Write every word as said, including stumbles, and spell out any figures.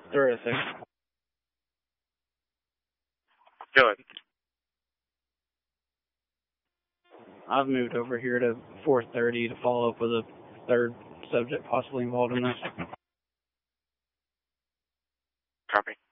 Terrific. Do it. I've moved over here to four thirty to follow up with a third subject possibly involved in this. Copy.